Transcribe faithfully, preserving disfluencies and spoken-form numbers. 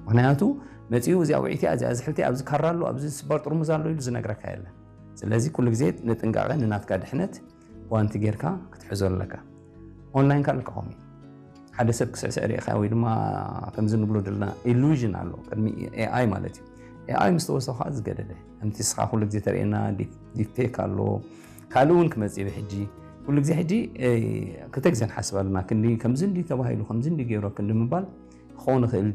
ምክንያቱ መጽዩ እዚያ ወይቲ እዚያ ዝሕልቲ ኣብዚ ካራሉ ኣብዚ ስባር ጥርሙዝ ኣሎ ኢሉ ዝነግረካ የለ ስለዚ ኩሉ ግዜ ንጥንቃቐ ንናትካ ድሕነት ዋንቲ ጌርካ ክትሕዘለካ ኦንላይን ካልከኹም ሓደ ሰብ ክስዕስዕ ሪኢኻ ወይ ድማ ከምዚ ንብሎ ደልና ኢሉዥን ኣሎ ቅድሚ ኤአይ ማለት እዩ ኤአይ ምስተወሰኻ ዝገደደ እንቲ ስኻ ኩሉ ግዜ ተርእና ዲፌክ ኣሎ ካልኡን ክመጽእ ብሕጂ ኩሉ ግዜ ሕጂ ክልተ ግዜ ንሓስብ ኣለና ክንዲ ከምዚ እንዲ ተባሂሉ ከምዚ እንዲ ገይሮ ክንዲ ምባል ክኾን ይኽእል